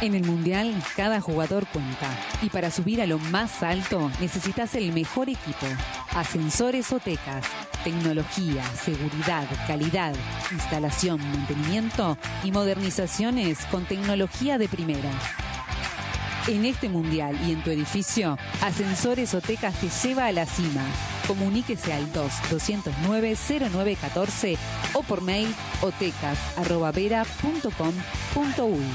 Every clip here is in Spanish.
En el Mundial, cada jugador cuenta. Y para subir a lo más alto, necesitas el mejor equipo. Ascensores Otecas. Tecnología, seguridad, calidad, instalación, mantenimiento y modernizaciones con tecnología de primera. En este Mundial y en tu edificio, Ascensores Otecas te lleva a la cima. Comuníquese al 2-209-0914 o por mail otecas@vera.com.uy.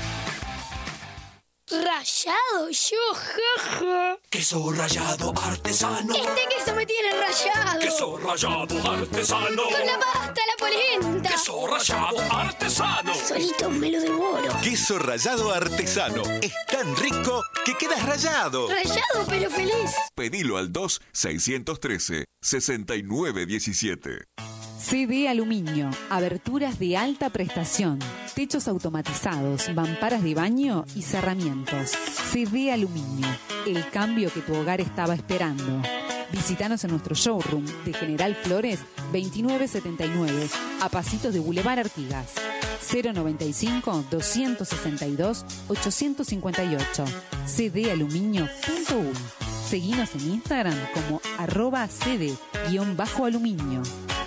Rayado yo, jaja. Queso rallado artesano. Este queso me tiene rayado. Queso rallado artesano. Con la pasta, la polenta. Queso rallado artesano. Solito me lo devoro. Queso rallado artesano. Es tan rico que quedas rallado. Rayado pero feliz. Pedilo al 2-613-6917. CD Aluminio, aberturas de alta prestación, techos automatizados, mamparas de baño y cerramientos. CD Aluminio, el cambio que tu hogar estaba esperando. Visítanos en nuestro showroom de General Flores 2979, a pasitos de Boulevard Artigas. 095-262-858. cdaluminio.uy. Seguinos en Instagram como @cd_aluminio.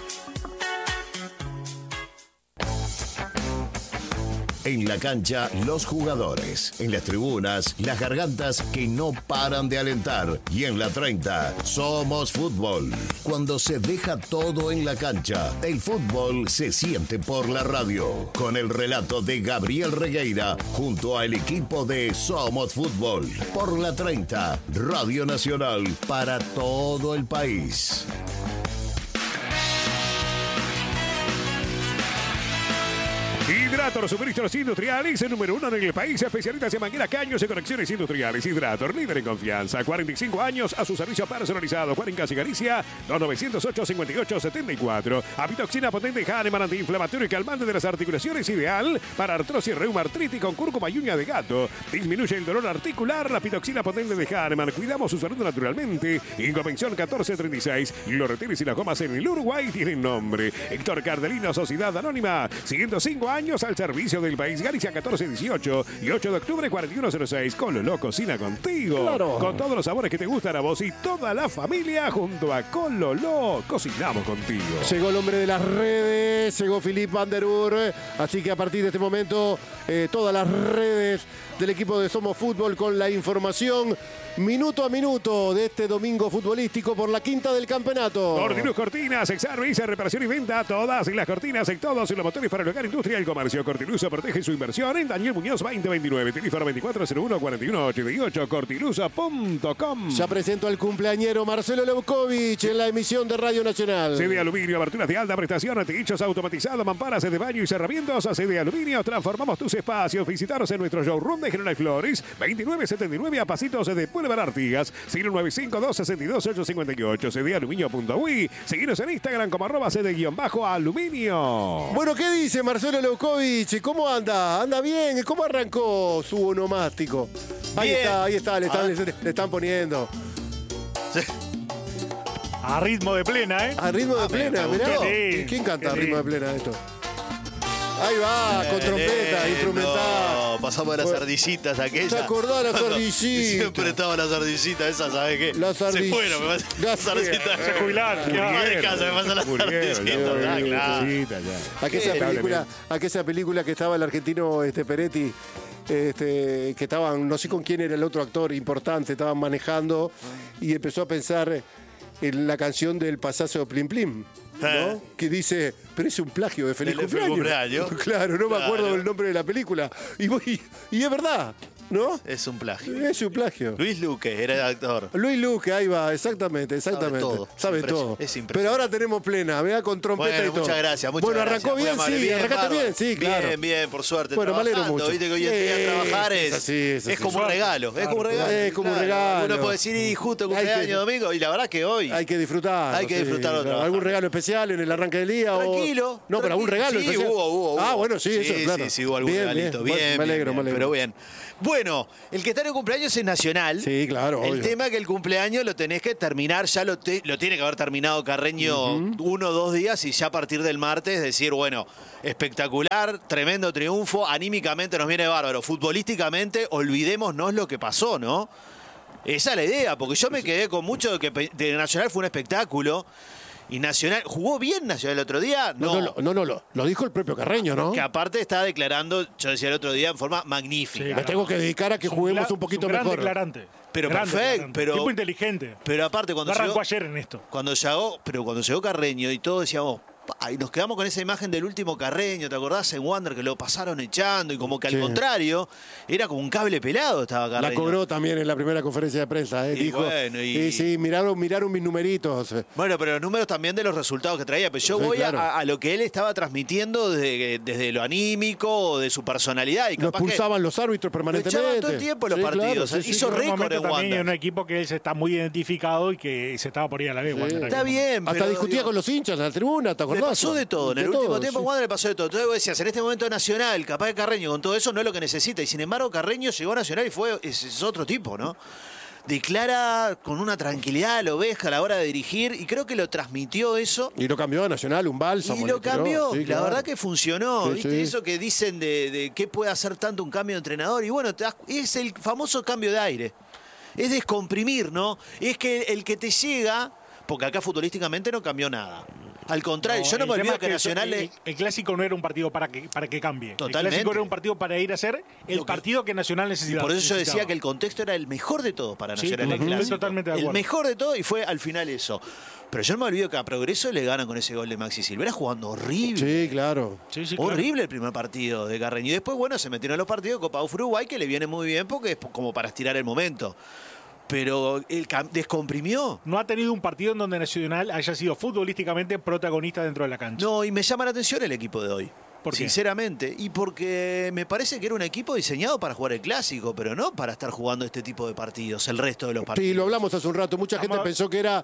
En la cancha, los jugadores. En las tribunas, las gargantas que no paran de alentar. Y en la 30, somos fútbol. Cuando se deja todo en la cancha, el fútbol se siente por la radio. Con el relato de Gabriel Regueira, junto al equipo de Somos Fútbol. Por la 30, Radio Nacional para todo el país. Hidrator, suministros industriales, el número 1 en el país, especialistas en mangueras, caños y conexiones industriales. Hidrator, líder en confianza. 45 años a su servicio personalizado. Cuarencas y Galicia, 2908-5874. Apitoxina potente Hahnemann, antiinflamatorio y calmante de las articulaciones, ideal para artrosis, reuma, artritis con cúrcuma y uña de gato. Disminuye el dolor articular. La apitoxina potente de Hahnemann. Cuidamos su salud naturalmente. Inconvención 1436. Los retiles y las gomas en el Uruguay tienen nombre. Héctor Cardelino, Sociedad Anónima. 105 años al servicio del país. Galicia 1418 y 8 de octubre 4106. Cololó cocina contigo. Claro. Con todos los sabores que te gustan a vos y toda la familia junto a Cololó. Cocinamos contigo. Llegó el hombre de las redes, llegó Philippe Van der Ur. Así que a partir de este momento, todas las redes del equipo de Somos Fútbol con la información minuto a minuto de este domingo futbolístico por la quinta del campeonato. Cortinus Cortinas, Service, reparación y venta, todas las cortinas en todos los motores para el hogar, industria y el comercio. Cortiluso protege su inversión en Daniel Muñoz 2029, teléfono 2401-4188, cortiluso.com. Ya presento al cumpleañero Marcelo Leukovic en la emisión de Radio Nacional. CD Aluminio, aberturas de alta prestación, techos automatizados, mamparas de baño y cerramientos. CD Aluminio, transformamos tus espacios. Visitaros en nuestro showroom de General Flores, 2979 a pasitos de Boulevard Artigas, 095-262-858, cdaluminio.uy. Seguinos en Instagram como @cd_aluminio. Bueno, ¿qué dice Marcelo Leukovic? ¿Cómo anda? ¿Anda bien? ¿Cómo arrancó su onomástico? Ahí está, le están poniendo. Sí. A ritmo de plena, ¿eh? A ritmo de plena, mirá. Sí. ¿Quién canta a ritmo de plena esto? Ahí va, con trompeta, instrumental. No, pasamos de las ardillitas aquellas. ¿Te acordás de las ardillitas? Siempre estaban las ardillitas esas, ¿sabes qué? Las ardillitas. Se fueron, me pasa. Las ardillitas. Se jubilaron. Que va de casa, me pasan las ardillitas. Claro. Aquella película que estaba el argentino Peretti, que estaban, no sé con quién era el otro actor importante, estaban manejando y empezó a pensar en la canción del pasazo Plim Plim, ¿no? Que dice, pero es un plagio de Feliz Cumpleaños. Claro, no me acuerdo del nombre de la película. Y es verdad, ¿no? Es un plagio. Es un plagio. Luis Luque era el actor. Luis Luque, ahí va, exactamente. Sabe todo. Es impresionante. Pero ahora tenemos plena, vea, con trompeta y todo. Muchas gracias. Bueno, arrancó bien, sí, arrancaste bien, sí, claro. Bien, por suerte. Bueno, me alegro mucho. Viste que hoy en día trabajar es como un regalo. Es como un regalo. Es como un regalo. Uno puede decir, y justo cumpleaños domingo, y la verdad que hoy hay que disfrutar. Hay que disfrutarlo. ¿Algún regalo especial en el arranque del día? Tranquilo. No, pero algún regalo sí, especial. hubo. Ah, bueno, sí, eso, claro. Sí, hubo algún regalito. Bien, me alegro. Pero bien. Bueno. bueno, el que está en el cumpleaños es Nacional. Sí, claro, El obvio. tema es que el cumpleaños lo tenés que terminar, ya lo tiene que haber terminado Carreño 1 o 2 días y ya a partir del martes decir, bueno, espectacular, tremendo triunfo, anímicamente nos viene bárbaro, futbolísticamente olvidémonos lo que pasó, ¿no? Esa es la idea, porque yo me quedé con mucho de que de Nacional fue un espectáculo. Y Nacional, ¿jugó bien Nacional el otro día? No, lo dijo el propio Carreño, ¿no? Que aparte está declarando, yo decía el otro día, en forma magnífica. Me tengo que dedicar a que juguemos un poquito gran mejor. Declarante. Pero Grande perfecto, declarante. pero... Tipo inteligente. Pero aparte, cuando No arrancó llegó, ayer en esto. cuando llegó Carreño y todos decíamos, y nos quedamos con esa imagen del último Carreño, ¿te acordás? En Wander que lo pasaron echando y como que al Sí. contrario, era como un cable pelado estaba Carreño. La cobró también en la primera conferencia de prensa. Y Dijo, bueno, sí, miraron mis numeritos. Bueno, pero los números también de los resultados que traía. Pero yo Sí, voy claro. a lo que él estaba transmitiendo desde lo anímico, de su personalidad. Y Lo capaz que expulsaban los árbitros lo permanentemente. echaban todo el tiempo los Sí, partidos. claro, sí, Hizo En un récord momento en también Wander. en un equipo que él se está muy identificado y que se estaba por ir a la B. Wander. Está bien, Hasta pero discutía digo, con los hinchas en la tribuna, ¿te le acordás? pasó de todo. En el último tiempo en Wander le pasó de todo. Entonces vos decías, en este momento Nacional, capaz de Carreño con todo eso no es lo que necesita. Y sin embargo Carreño llegó a Nacional y es otro tipo, ¿no? Declara con una tranquilidad a la oveja a la hora de dirigir y creo que lo transmitió eso. Y lo cambió a Nacional, un bálsamo. Y le lo tiró. cambió, Sí, la claro. verdad que funcionó, Sí, ¿viste? sí. Eso que dicen de qué puede hacer tanto un cambio de entrenador. Y bueno, es el famoso cambio de aire. Es descomprimir, ¿no? Es que el que te llega, porque acá futbolísticamente no cambió nada. Al contrario, yo no me el tema olvido es que Nacional... el clásico no era un partido para que cambie. Totalmente. El clásico era un partido para ir a hacer el Lo que- partido que Nacional Y necesitaba. por eso yo decía que el contexto era el mejor de todos para Sí, Nacional. el estoy clásico. totalmente de El acuerdo. mejor de todo y fue al final eso. Pero yo no me olvido que a Progreso le ganan con ese gol de Maxi Silvera jugando horrible. Sí, claro. Sí, claro. Horrible el primer partido de Carreño. Y después, bueno, se metieron en los partidos de Copa Uruguay, que le viene muy bien porque es como para estirar el momento. Pero descomprimió. No ha tenido un partido en donde Nacional haya sido futbolísticamente protagonista dentro de la cancha. No, y me llama la atención el equipo de hoy. ¿Por qué? Sinceramente. Y porque me parece que era un equipo diseñado para jugar el clásico, pero no para estar jugando este tipo de partidos, el resto de los partidos. Sí, lo hablamos hace un rato. Mucha gente pensó que era,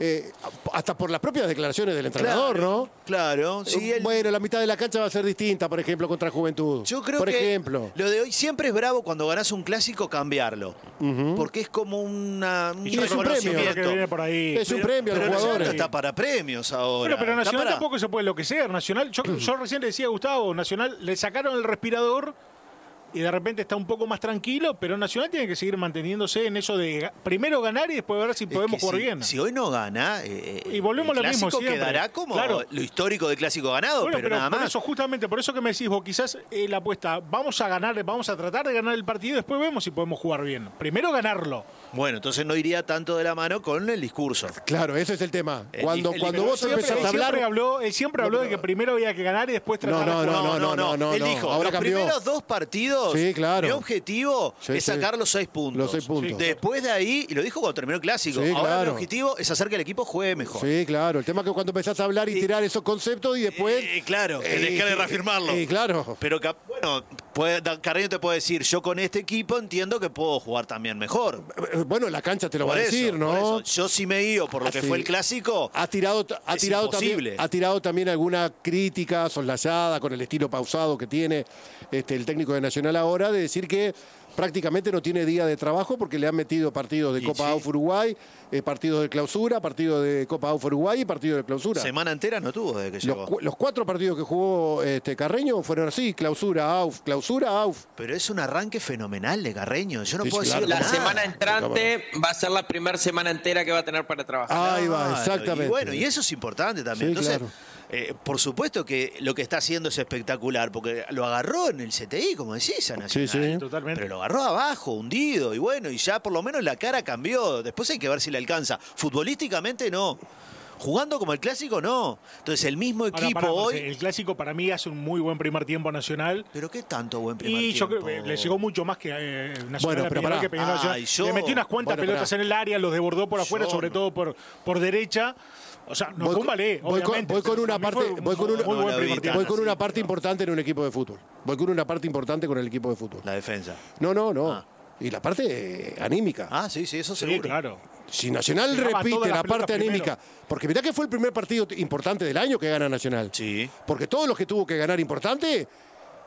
hasta por las propias declaraciones del entrenador, ¿no? Claro. Sí, Bueno, la mitad de la cancha va a ser distinta, por ejemplo, contra Juventud. Yo creo por que ejemplo. lo de hoy siempre es bravo cuando ganás un clásico cambiarlo. Porque es como un Y es un premio. Creo que viene por ahí. Es un premio a los Nacional jugadores. no está para premios ahora. Bueno, pero Está Nacional para- tampoco se puede enloquecer. Nacional, yo recién le decía a Gustavo, Nacional le sacaron el respirador y de repente está un poco más tranquilo, pero Nacional tiene que seguir manteniéndose en eso de primero ganar y después ver si Es podemos que jugar si, bien. si hoy no gana, Y volvemos el a lo mismo clásico siempre. quedará como Claro. lo histórico de clásico ganado, Bueno, pero nada por más. eso, justamente, por eso que me decís vos, quizás la apuesta, vamos a ganar, vamos a tratar de ganar el partido, después vemos si podemos jugar bien. Primero ganarlo. Bueno, entonces no iría tanto de la mano con el discurso. Claro, ese es el tema. El- Cuando el- vos siempre- empezás a hablar. Él siempre habló de que primero había que ganar y después tratar No, de no, jugar. no. Él dijo, ahora los cambió. primeros 2 partidos, Sí, claro. mi objetivo Sí, es sí. sacar los 6 puntos. Los 6 puntos. Después de ahí, y lo dijo cuando terminó el clásico, Sí, ahora claro. mi objetivo es hacer que el equipo juegue mejor. Sí, claro. El tema es que cuando empezás a hablar y tirar esos conceptos y después. Claro, tenés que reafirmarlo. Claro. Pero, bueno, Carreño te puede decir, yo con este equipo entiendo que puedo jugar también mejor. Bueno, la cancha te lo va a Por decir, eso, ¿no? por eso. Yo sí me guío por lo que Sí. fue el clásico. Ha tirado imposible. también alguna crítica soslayada con el estilo pausado que tiene el técnico de Nacional ahora, de decir que prácticamente no tiene día de trabajo porque le han metido partidos de Y Copa sí. AUF Uruguay, partidos de clausura, partidos de Copa AUF Uruguay y partidos de clausura. Semana entera no tuvo desde que llegó. Los 4 partidos que jugó Carreño fueron así, clausura, AUF. Pero es un arranque fenomenal de Carreño. Yo no Sí, puedo claro. decir La nada. semana entrante va a ser la primera semana entera que va a tener para trabajar. Ahí va, Claro, exactamente. Y bueno, y eso es importante también. Sí, Entonces, claro. por supuesto que lo que está haciendo es espectacular, porque lo agarró en el CTI, como decís, a Nacional. Sí, sí. Totalmente. Pero lo agarró abajo, hundido, y bueno, y ya por lo menos la cara cambió. Después hay que ver si le alcanza. Futbolísticamente no. Jugando como el clásico, no. Entonces el mismo Ahora, equipo pará, hoy... el clásico para mí hace un muy buen primer tiempo Nacional. Pero qué tanto buen primer Y yo tiempo. creo que le llegó mucho más que Nacional Bueno, a pero Peñarol, pará. que Peñarol Nacional. Ay, yo- Le metió unas cuantas Bueno, pelotas pará. en el área, los desbordó por afuera, Yo sobre no. todo por derecha. O sea, no Voy fue un con- ballet, voy con- obviamente. voy con pero una para mí parte- fue un voy con una- muy no buen la primer vi tiempo. Voy con sí. una parte importante en un equipo de fútbol. Voy con una parte importante con el equipo de fútbol. La defensa. No. Ah. Y la parte anímica. Ah, sí, eso Sí, seguro. claro. Si Nacional Llegaba repite todas las la parte pelotas anímica, porque mirá que fue el primer partido importante del año que gana Nacional. Sí. Porque todos los que tuvo que ganar importante,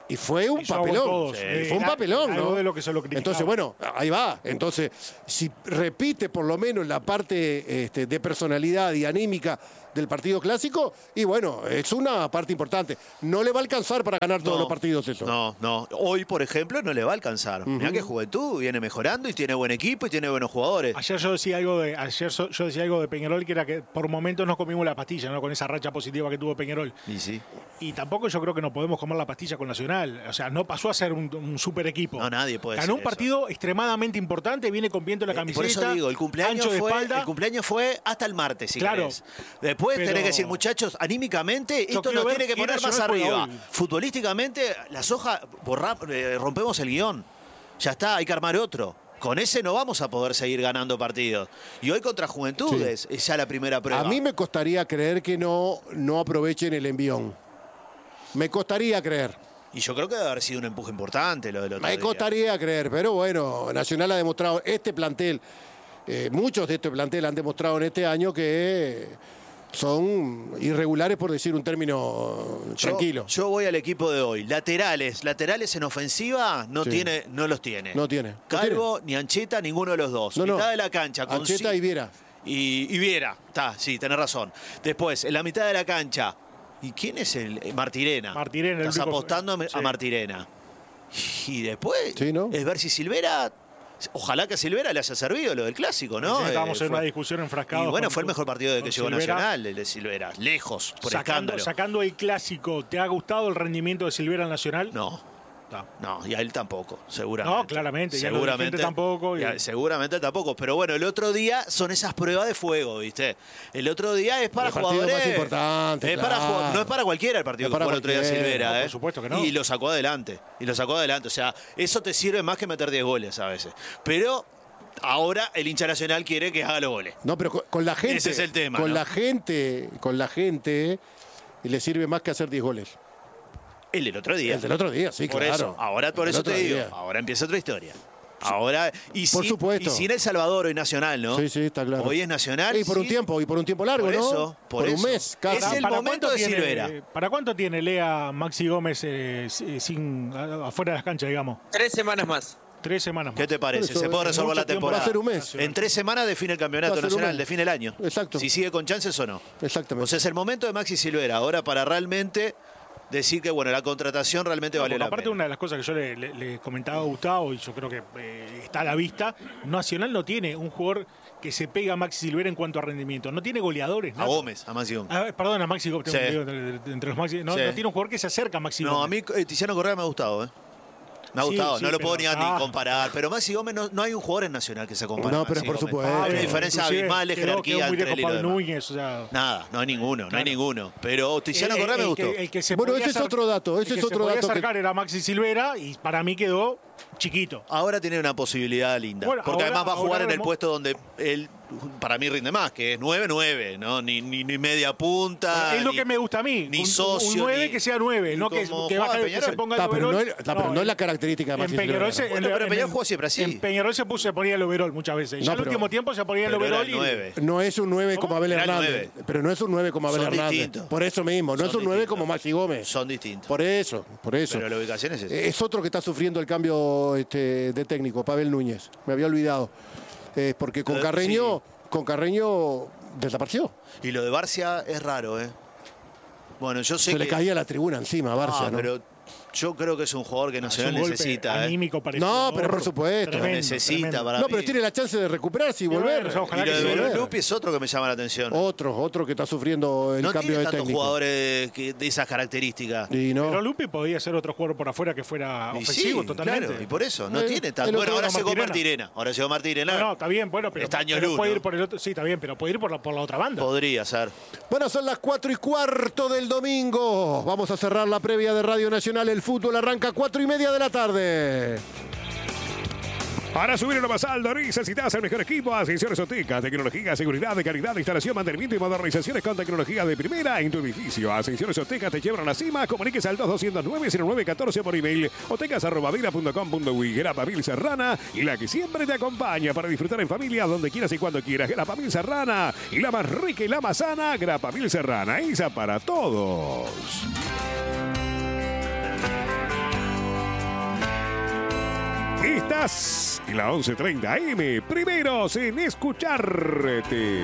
Y fue un Hizo papelón. todos. Fue un papelón, algo ¿no? de lo que se lo criticaba. Entonces, bueno, ahí va. Entonces, si repite por lo menos la parte de personalidad y anímica del partido clásico, y bueno, es una parte importante. No le va a alcanzar para ganar todos los partidos eso. No. Hoy, por ejemplo, no le va a alcanzar. Mirá que Juventud viene mejorando y tiene buen equipo y tiene buenos jugadores. Ayer yo decía algo de Peñarol, que era que por momentos nos comimos la pastilla, ¿no? Con esa racha positiva que tuvo Peñarol. Y sí. Y tampoco yo creo que no podemos comer la pastilla con Nacional. O sea, no pasó a ser un super equipo. No, nadie puede Ganó decir un partido extremadamente importante, viene con viento la camiseta. Por eso digo, el cumpleaños fue hasta el martes, si Claro. querés. Después tenés que decir, muchachos, anímicamente esto quiero nos ver tiene que quién poner más Nacional juega arriba. hoy. Futbolísticamente, las hojas, rompemos el guión. Ya está, hay que armar otro. Con ese no vamos a poder seguir ganando partidos. Y hoy contra Juventudes es ya la primera prueba. A mí me costaría creer que no aprovechen el envión. Me costaría creer. Y yo creo que debe haber sido un empuje importante lo del otro Me día. costaría creer, pero bueno, Nacional ha demostrado, este plantel, muchos de este plantel han demostrado en este año que son irregulares, por decir un término tranquilo. Yo voy al equipo de hoy. Laterales en ofensiva no los tiene. No tiene. Calvo, ni Ancheta, ninguno de los dos. Mitad de la cancha. Con Ancheta y Viera. Y Viera, sí, tenés razón. Después, en la mitad de la cancha. ¿Y quién es el Martirena? Martirena. Estás apostando a Martirena. Y después es ver si Silvera... Ojalá que a Silvera le haya servido lo del clásico, ¿no? Estábamos en una discusión enfrascada. Y bueno, fue el mejor partido de que llegó Silvera. Nacional, el de Silvera. Lejos, por escándalo. Sacando el clásico, ¿te ha gustado el rendimiento de Silvera en Nacional? No, y a él tampoco, seguramente. No, claramente. Seguramente y a los tampoco. Seguramente tampoco. Pero bueno, el otro día son esas pruebas de fuego, ¿viste? El otro día es para el partido jugadores. más importante, No es para cualquiera el partido que jugó el otro día Silvera, no, por supuesto que no. Y lo sacó adelante. O sea, eso te sirve más que meter 10 goles a veces. Pero ahora el hincha nacional quiere que haga los goles. No, pero con la gente. Ese es el tema. Con ¿no? la gente le sirve más que hacer 10 goles. El del otro día. El del otro día, sí, por claro. Eso, ahora por El eso te otro digo, día. ahora empieza otra historia. Ahora, Por supuesto. Y sin El Salvador hoy Nacional, ¿no? Sí, está claro. Hoy es Nacional. Y por un tiempo largo, por ¿no? Eso, por un eso. mes, casi. Es el momento de Silvera. ¿Para cuánto tiene Lea Maxi Gómez afuera de las canchas, digamos? 3 semanas más. 3 semanas más. ¿Qué te parece? Eso Se puede es resolver mucho la tiempo. temporada. Va a ser un mes. En 3 semanas define el Va campeonato a ser un nacional, mes. define el año. Exacto. Si sigue con chances o no. Exactamente. O sea, es el momento de Maxi Silvera ahora para realmente decir que, bueno, la contratación realmente vale la aparte, pena. una de las cosas que yo le comentaba a Gustavo, y yo creo que está a la vista, Nacional no tiene un jugador que se pega a Maxi Silvera en cuanto a rendimiento. No tiene goleadores. A Gómez, a Maxi Gómez. Perdón, a Maxi Gómez. Sí. Entre los Maxi, no, Sí. no tiene un jugador que se acerca a Maxi No, Gómez. a mí Tiziano Correa me ha gustado, ¿eh? Me ha Sí, gustado, sí, no lo puedo pero ni comparar. Pero Maxi Gómez no hay un jugador en Nacional que se compare. No, a pero Maxi por Gómez. supuesto. Hay una diferencia Inclusive abismal de quedó jerarquía muy entre lejos él y los Pablo demás. Núñez, o sea, Nada, no hay ninguno, no hay Claro. ninguno. Pero Tiziano Correa me gustó. El que se Bueno, podía ese es otro dato. el Ese que es se otro podía dato. acercar era Maxi Silvera y para mí quedó chiquito. Ahora tiene una posibilidad linda. Bueno, porque ahora- además va a jugar ahora en el puesto donde él, para mí, rinde más, que es 9-9, ¿no? Ni media punta. Es lo ni- que me gusta a mí. Ni un socio. 9 ni- que sea 9, no que como baje, jugaba que Peñarol. se ponga el Pero no overol. es la característica de En Maxi Peñarol, Silvera. Bueno, pero Peñarol jugó siempre así. En Peñarol se ponía el overol muchas veces. No, Ya al pero- último tiempo se ponía el Pero era overol. el 9. No es un 9 como Abel Era el Hernández. 9. Pero no es un 9 como Abel Son Hernández. distintos. Por eso mismo. No Son es un 9 distintos. como Maxi Gómez. Son distintos. Por eso. Pero la ubicación es esa. Es otro que está sufriendo el cambio de técnico, Pavel Núñez. Me había olvidado. Porque con Carreño desapareció. Y lo de Barcia es raro, ¿eh? Bueno, yo sé Se que... le caía la tribuna encima a Barcia, ¿no? pero yo creo que es un jugador que Nacional un golpe necesita, ¿eh? anímico para el No, jugador. pero por supuesto. Tremendo, Necesita tremendo. para No, mí. pero tiene la chance de recuperarse y bueno, volver. ojalá Y que lo sí, de volver. Lupi es otro que me llama la atención. Otro que está sufriendo el No cambio tiene de tantos técnico. jugadores de esas características. Y no. Pero Lupi podía ser otro jugador por afuera que fuera Y ofensivo sí, totalmente. claro, y por eso, no Eh, tiene tanto. el Bueno, otro ahora era llegó Martirena. Martirena. Ahora llegó Martirena. No, está bien, bueno, pero, Está pero puede ¿no? ir por el otro. Sí, está bien, pero puede ir por la otra banda. Podría ser. Bueno, son las 4:15 del domingo. Vamos a cerrar la previa de Radio Nacional. El fútbol arranca 4:30 de la tarde. Para subir a lo más alto necesitas el mejor equipo, ascensores Oteca, tecnología, seguridad, de calidad, instalación, mantenimiento y modernizaciones con tecnología de primera en tu edificio. Ascensores Oteca te llevan a la cima. Comuníquese al 2209-0914 por email, otecas@vida.com.uy. Grapamil Serrana y la que siempre te acompaña para disfrutar en familia donde quieras y cuando quieras. Grapamil Serrana y la más rica y la más sana, Grapamil Serrana. Esa para todos. Estás en la 11:30 AM, primeros en escucharte.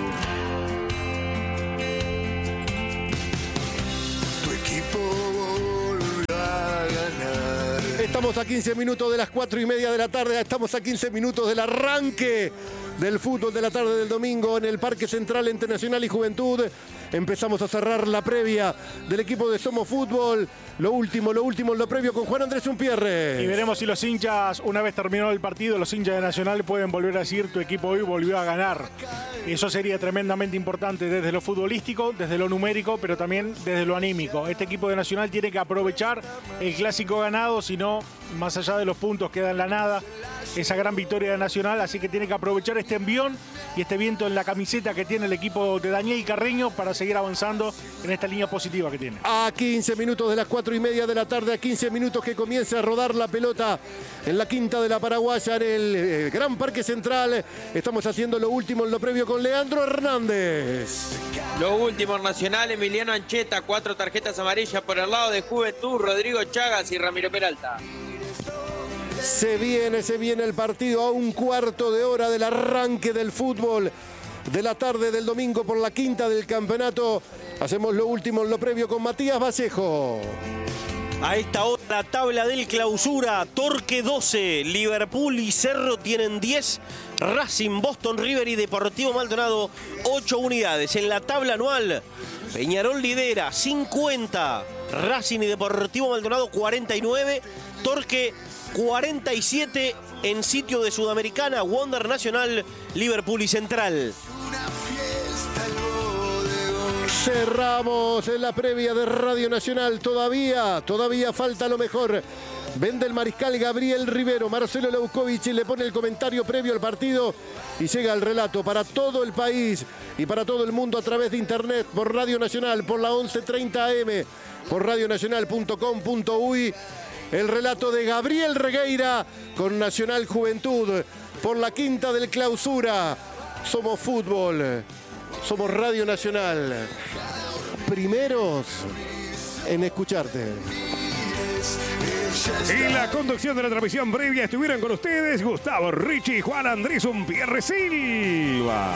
Tu equipo volverá a ganar. Estamos a 15 minutos de las 4:30 de la tarde. Estamos a 15 minutos del arranque del fútbol de la tarde del domingo en el Parque Central entre Nacional y Juventud. Empezamos a cerrar la previa del equipo de Somos Fútbol. Lo último, lo previo con Juan Andrés Unpierre. Y veremos si los hinchas, una vez terminado el partido, los hinchas de Nacional pueden volver a decir: tu equipo hoy volvió a ganar. Eso sería tremendamente importante desde lo futbolístico, desde lo numérico, pero también desde lo anímico. Este equipo de Nacional tiene que aprovechar el clásico ganado, si no, más allá de los puntos queda en la nada esa gran victoria de Nacional, así que tiene que aprovechar este envión y este viento en la camiseta que tiene el equipo de Daniel Carreño para seguir avanzando en esta línea positiva que tiene. A 15 minutos de las 4:30 de la tarde, a 15 minutos que comienza a rodar la pelota en la quinta de la Paraguaya, en el Gran Parque Central. Estamos haciendo lo último en lo previo con Leandro Hernández. Lo último, Nacional, Emiliano Ancheta, 4 tarjetas amarillas por el lado de Juventud, Rodrigo Chagas y Ramiro Peralta. Se viene el partido a un cuarto de hora del arranque del fútbol de la tarde del domingo por la quinta del campeonato. Hacemos lo último en lo previo con Matías Vallejo. A esta hora la tabla del clausura: Torque 12, Liverpool y Cerro tienen 10, Racing, Boston River y Deportivo Maldonado 8 unidades. En la tabla anual, Peñarol lidera 50, Racing y Deportivo Maldonado 49, Torque 47, en sitio de Sudamericana, Wander, Nacional, Liverpool y Central. Cerramos en la previa de Radio Nacional. Todavía falta lo mejor. Vende el mariscal Gabriel Rivero. Marcelo Leukovic le pone el comentario previo al partido y llega el relato para todo el país y para todo el mundo a través de internet, por Radio Nacional, por la 11:30 AM, por radionacional.com.uy. El relato de Gabriel Regueira con Nacional Juventud por la quinta del clausura. Somos fútbol, somos Radio Nacional. Primeros en escucharte. En la conducción de la transmisión previa estuvieron con ustedes Gustavo Ricci y Juan Andrés Unpierre Silva.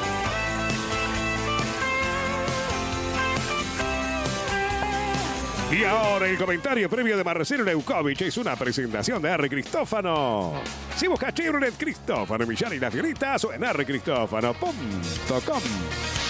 Y ahora el comentario previo de Marcelo Leukovic es una presentación de R. Cristófano. Si busca Chevrolet Cristófano, Millán y las Fioritas o en rcristófano.com.